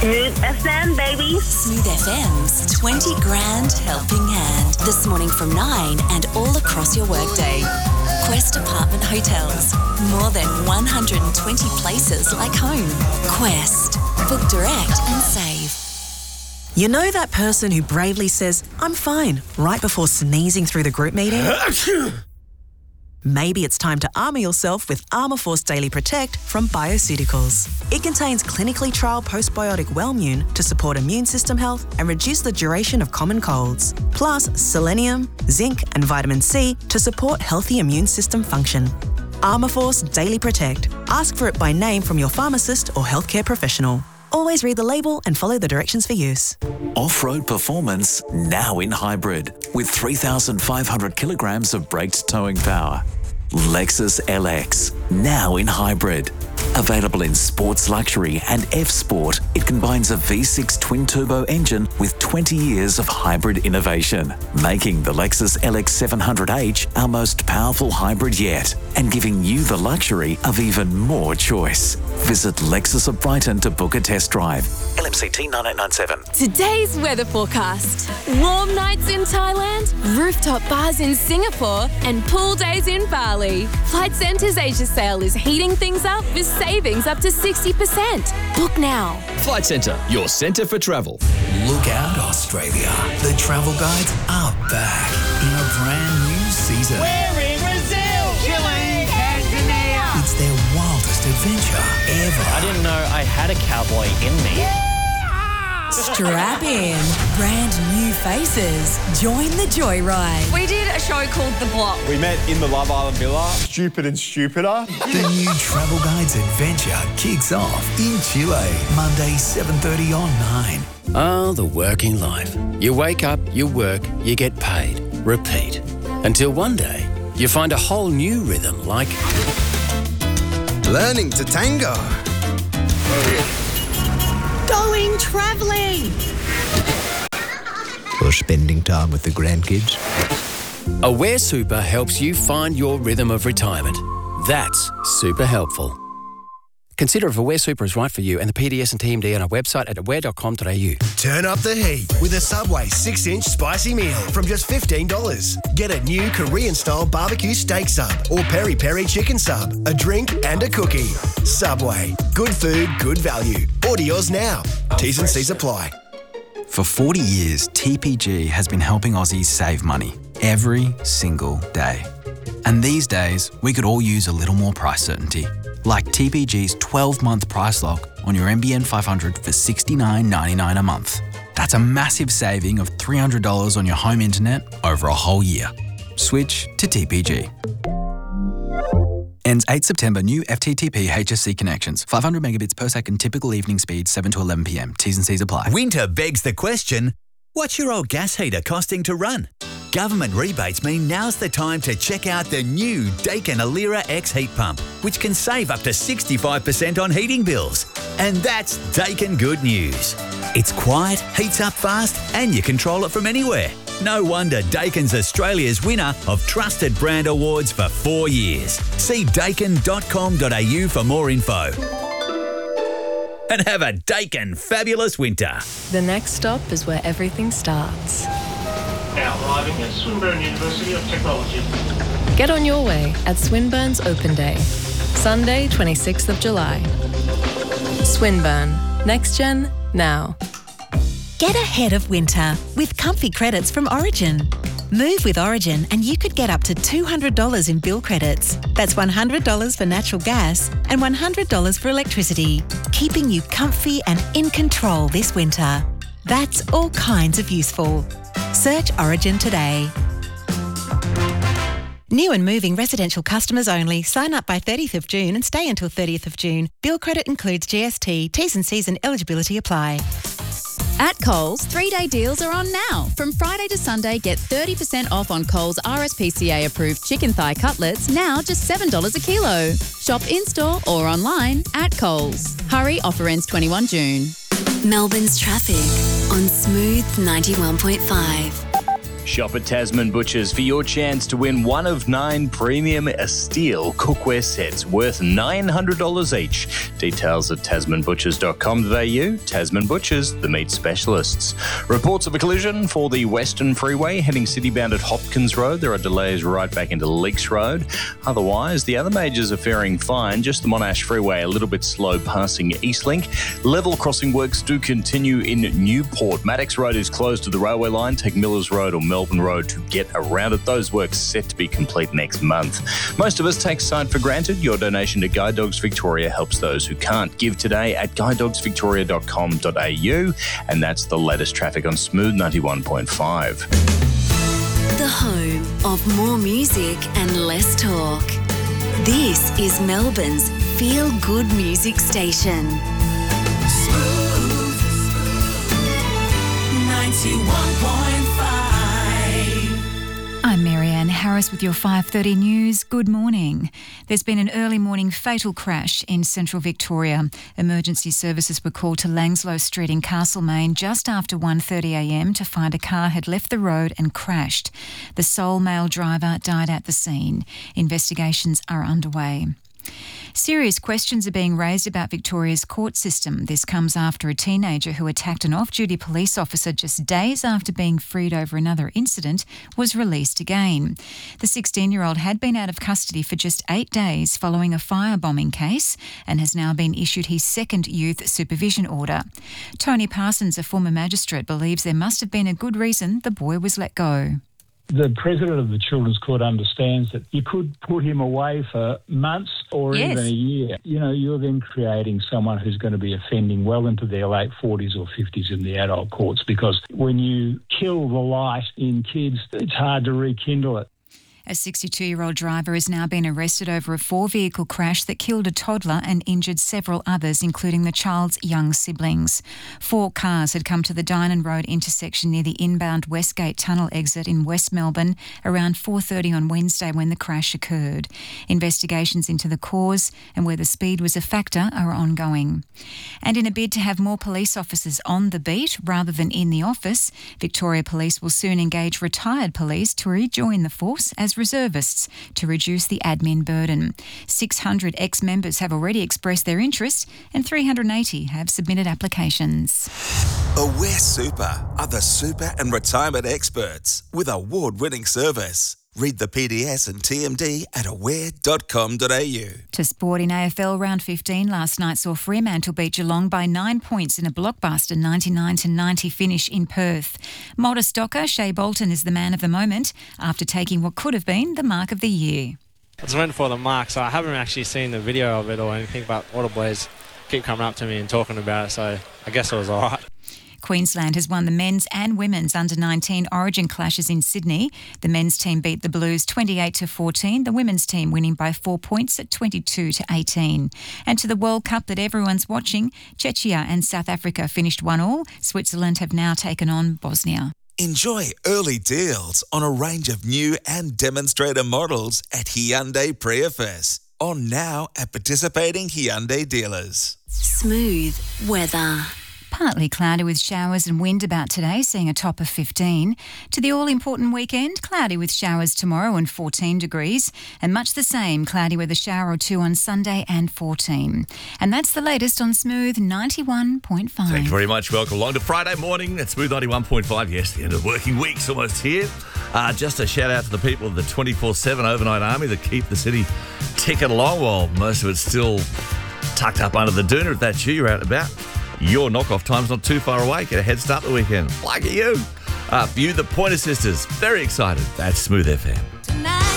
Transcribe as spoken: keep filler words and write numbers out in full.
Smooth F M, baby. Smooth F M's twenty grand helping hand. This morning from nine and all across your workday. Quest Apartment Hotels. More than one hundred twenty places like home. Quest. Book direct and save. You know that person who bravely says, "I'm fine," right before sneezing through the group meeting? Maybe it's time to armour yourself with Armourforce Daily Protect from Bioceuticals. It contains clinically trialled postbiotic Wellmune to support immune system health and reduce the duration of common colds. Plus selenium, zinc and vitamin C to support healthy immune system function. Armourforce Daily Protect. Ask for it by name from your pharmacist or healthcare professional. Always read the label and follow the directions for use. Off-road performance now in hybrid with three thousand five hundred kilograms of braked towing power. Lexus L X now in hybrid. Available in Sports Luxury and F Sport, it combines a V six twin-turbo engine with twenty years of hybrid innovation, making the Lexus L X seven hundred H our most powerful hybrid yet and giving you the luxury of even more choice. Visit Lexus of Brighton to book a test drive. L M C T nine eight nine seven. Today's weather forecast. Warm nights in Thailand, rooftop bars in Singapore, and pool days in Bali. Flight Centre's Asia sale is heating things up with savings up to sixty percent. Book now. Flight Centre, your centre for travel. Look out, Australia. The travel guides are back in a brand new season. We're in Brazil, Chile, Tanzania. It's their wildest adventure ever. I didn't know I had a cowboy in me. Yeah! Strap in. Brand new faces. Join the joyride. We did a show called The Block. We met in the Love Island Villa. Stupid and stupider. The new Travel Guides adventure kicks off in Chile, Monday, seven thirty on nine. Oh, the working life. You wake up, you work, you get paid. Repeat. Until one day, you find a whole new rhythm like... learning to tango. Going travelling. Or spending time with the grandkids. Aware Super helps you find your rhythm of retirement. That's super helpful. Consider if Aware Super is right for you and the P D S and T M D on our website at aware dot com dot a u. Turn up the heat with a Subway six inch spicy meal from just fifteen dollars. Get a new Korean-style barbecue steak sub or peri-peri chicken sub, a drink and a cookie. Subway. Good food, good value. Order yours now. T's and C's apply. For forty years, T P G has been helping Aussies save money every single day. And these days, we could all use a little more price certainty. Like T P G's twelve-month price lock on your M B N five hundred for sixty-nine ninety-nine a month. That's a massive saving of three hundred dollars on your home internet over a whole year. Switch to T P G. Ends eighth September. New F T T P H S C connections. five hundred megabits per second typical evening speed, seven to eleven p m. T's and C's apply. Winter begs the question, what's your old gas heater costing to run? Government rebates mean now's the time to check out the new Daikin Alira X heat pump, which can save up to sixty-five percent on heating bills. And that's Daikin good news. It's quiet, heats up fast, and you control it from anywhere. No wonder Daikin's Australia's winner of Trusted Brand Awards for four years. See daikin dot com dot a u for more info. And have a Daikin fabulous winter. The next stop is where everything starts. Now arriving at Swinburne University of Technology. Get on your way at Swinburne's Open Day, Sunday, twenty-sixth of July. Swinburne. Next Gen, now. Get ahead of winter with comfy credits from Origin. Move with Origin and you could get up to two hundred dollars in bill credits. That's one hundred dollars for natural gas and one hundred dollars for electricity, keeping you comfy and in control this winter. That's all kinds of useful. Search Origin today. New and moving residential customers only. Sign up by thirtieth of June and stay until thirtieth of June. Bill credit includes G S T. T's and C's and eligibility apply. At Coles, three-day deals are on now. From Friday to Sunday, get thirty percent off on Coles R S P C A-approved chicken thigh cutlets, now just seven dollars a kilo. Shop in-store or online at Coles. Hurry, offer ends twenty-first of June. Melbourne's traffic on Smooth ninety-one point five. Shop at Tasman Butchers for your chance to win one of nine premium steel cookware sets worth nine hundred dollars each. Details at tasman butchers dot com dot a u. Tasman Butchers, the meat specialists. Reports of a collision for the Western Freeway heading citybound at Hopkins Road. There are delays right back into Leaks Road. Otherwise, the other majors are faring fine. Just the Monash Freeway a little bit slow passing Eastlink. Level crossing works do continue in Newport. Maddox Road is closed to the railway line. Take Millers Road or Melbourne Road to get around it. Those works set to be complete next month. Most of us take sight for granted. Your donation to Guide Dogs Victoria helps those who can't. Give today at guide dogs victoria dot com dot a u. And that's the latest traffic on Smooth ninety-one point five. The home of more music and less talk. This is Melbourne's feel-good music station. Smooth ninety-one point five. I'm Marianne Harris with your five thirty news. Good morning. There's been an early morning fatal crash in central Victoria. Emergency services were called to Langslow Street in Castlemaine just after one thirty a m to find a car had left the road and crashed. The sole male driver died at the scene. Investigations are underway. Serious questions are being raised about Victoria's court system. This comes after a teenager who attacked an off-duty police officer just days after being freed over another incident was released again. The sixteen-year-old had been out of custody for just eight days following a firebombing case and has now been issued his second youth supervision order. Tony Parsons, a former magistrate, believes there must have been a good reason the boy was let go. The president of the Children's Court understands that you could put him away for months or Yes. even a year. You know, you're then creating someone who's going to be offending well into their late forties or fifties in the adult courts, because when you kill the light in kids, it's hard to rekindle it. A sixty-two-year-old driver has now been arrested over a four-vehicle crash that killed a toddler and injured several others, including the child's young siblings. Four cars had come to the Dynon Road intersection near the inbound Westgate Tunnel exit in West Melbourne around four thirty on Wednesday when the crash occurred. Investigations into the cause and whether speed was a factor are ongoing. And in a bid to have more police officers on the beat rather than in the office, Victoria Police will soon engage retired police to rejoin the force as reservists to reduce the admin burden. six hundred ex-members have already expressed their interest and three hundred eighty have submitted applications. Aware Super are the super and retirement experts with award-winning service. Read the P D S and T M D at aware dot com dot a u. To sport in A F L round fifteen, last night saw Fremantle beat Geelong by nine points in a blockbuster ninety-nine to ninety finish in Perth. Modest Docker, Shea Bolton is the man of the moment after taking what could have been the mark of the year. I was waiting for the mark, so I haven't actually seen the video of it or anything, but all the boys keep coming up to me and talking about it, so I guess it was all right. Queensland has won the men's and women's under nineteen Origin clashes in Sydney. The men's team beat the Blues twenty-eight to fourteen, the women's team winning by four points at twenty-two to eighteen. And to the World Cup that everyone's watching, Czechia and South Africa finished one all. Switzerland have now taken on Bosnia. Enjoy early deals on a range of new and demonstrator models at Hyundai Prius. On now at participating Hyundai dealers. Smooth weather. Partly cloudy with showers and wind about today, seeing a top of fifteen. To the all-important weekend, cloudy with showers tomorrow and fourteen degrees, and much the same, cloudy with a shower or two on Sunday and fourteen. And that's the latest on Smooth ninety-one point five. Thank you very much. Welcome along to Friday morning at Smooth ninety-one point five. Yes, the end of the working week's almost here. Uh, just a shout out to the people of the twenty-four seven overnight army that keep the city ticking along while most of it's still tucked up under the doona. If that's you, you're out and about. Your knockoff time's not too far away. Get a head start the weekend. Like you. Uh, view the Pointer Sisters. Very excited. That's Smooth F M.